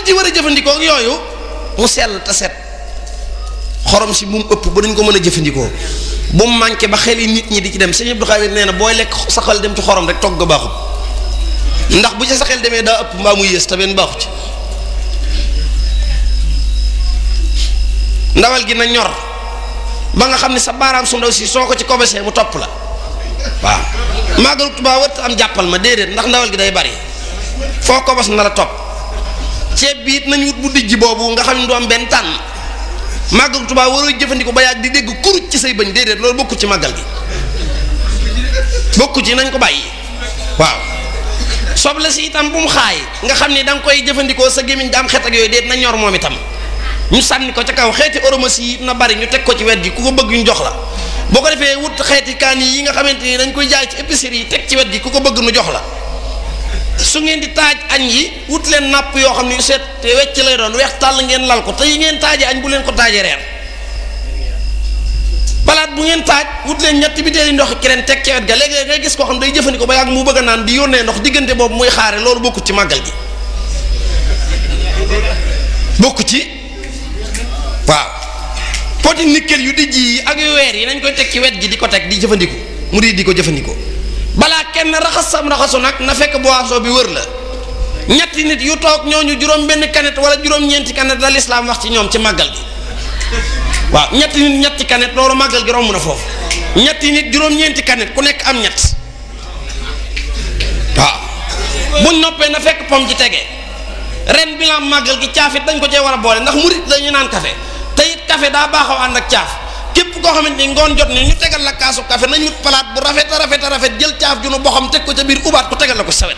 murit yi war a jëfandikoo ak yooyu mu sell te set xorom si bu mu ëpp ba duñ ko mën a jëfandikoo bu mu manqué ba xel yi nit ñi di ci dem sëñ Abdou Khadir nee na booy lekk sa xel dem ci xorom rek togg baaxut ndax bu ci sa xel demee daa ëpp mbaa mu yées te benn baaxu ci ndawal gi na ñor ba nga xam ne sa baaraam su ndaw si soo ko ci kobesee mu topp la waaw màggalu Tuubaa wët am jàppal ma déedéet ndax ndawal gi day bari foo kobos na la topp ceeb bi it nañu wut bu dijj boobu nga xam ne du am benn tànn màggalu Tuubaa waroo jëfandikoo ba yàgg di dégg kuruj ci say bëñ déedéet loolu bokku ci màggal gi bokku ci nañ ko bàyyi waaw soble si itam bu mu xaay nga xam ne da nga koy jëfandikoo sa gémmiñ da am xet ak yooyu déet na ñor moom itam ñu sànni ko ca kaw xeeti oromasi yi na bari ñu teg ko ci wet gi ku ko bëgg ñu jox la boo ko defee wut xeeti kaani yi nga xamante ni dañ koy jaay ci épicerie yi teg ci wet gi ku ko bëgg nu jox la su ngeen di taaj añ yi wut leen napp yoo xam ne yu seet te wecc lay doon weex tàll ngeen lal ko te yi ngeen taajee añ bu leen ko taajee reer palaat bu ngeen taaj wut leen ñetti bitéeli ndox keneen teg ci wet ga léegi ngay gis koo xam day jëfandikoo ba yàgg mu bëgg a naan di yónnee ndox diggante boobu muy xaare loolu bokku ci màggal gi bokku ci waaw poti nickel yu dijj yi ak yu weer yi nañ koy teg ci wet gi di ko teg di jëfandikoo mu di ko jëfandikoo balaa kenn raxas sam raxasu nag na fekk boisson bi wër la ñetti nit yu toog ñooñu juróom benn kanet wala juróom-ñeenti kanet la lislaam wax ci ñoom ci màggal gi waaw ñetti nit ñetti kanet loolu màggal gi romb na foofu ñetti nit juróom-ñeenti kanet ku nekk am ñett waaw buñ noppee na fekk pom ci tege ren bilan màggal gi caaf it dañ ko cee war a boole ndax murit dañu naan café te it café daa baaxaw ànd ak caaf képp koo xamante ni ngoon jot ni ñu tegal la kaasu café nañu palaat bu rafet a rafet jël caaf ju nu boxam teg ko ca biir ubaat ko tegal la ko sawet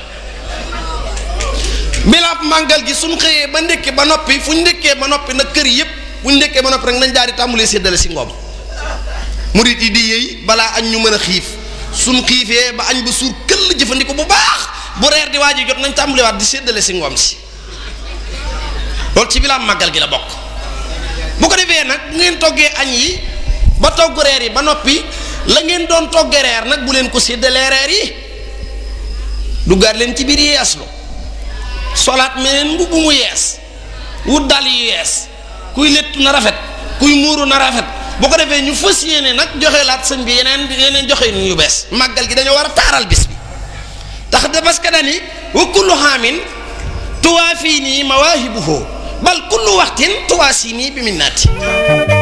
bilaab màggal gi suñ xëyee ba ndékke ba noppi fu ñu ndékkee ba noppi nag kër yëpp bu ñu ndékkee ba noppi rek nañ daal di tàmbalee séddale si ngoom murit yi di yéey balaa añ ñu mën a xiif suñ xiifee ba añ ba suur këll jëfandiko bu baax bu reer di waaj jot nañ tàmbalewaat di séddale si ngoom si loolu ci bilaab màggal gi la bokk bu ko defee nag bu ngeen toggee añ yi ba togg reer yi ba noppi la ngeen doon toggee reer nag bu leen ko séddalee reer yi duggaat leen ci biir yeeslu solaat meneen mbubb mu yees wut dal yu yees kuy léttu na rafet kuy muuru na rafet bu ko defee ñu fas yéene nag joxe laat sëñ bi yeneen joxe nu yu bees màggal gi dañoo war a taaral bis bi tax de parce que dani wa kullu haamin tuwaa fii nii mawaahibuhu bal kullu waxtin tuwaa sii nii bi minnaati